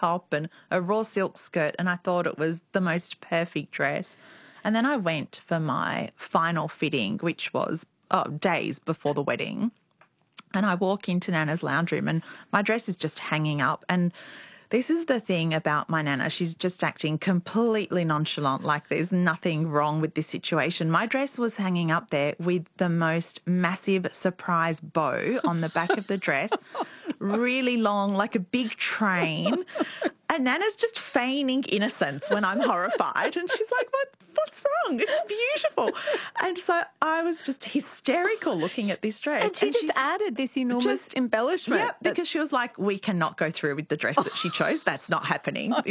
top and a raw silk skirt, and I thought it was the most perfect dress. And then I went for my final fitting, which was days before the wedding. And I walk into Nana's lounge room and my dress is just hanging up. And this is the thing about my Nana. She's just acting completely nonchalant, like there's nothing wrong with this situation. My dress was hanging up there with the most massive surprise bow on the back of the dress, really long, like a big train. And Nana's just feigning innocence when I'm horrified. And she's like, what's wrong? It's beautiful. And so I was just hysterical looking at this dress. And she just added this enormous embellishment. Yeah, because she was like, we cannot go through with the dress that she chose. That's not happening.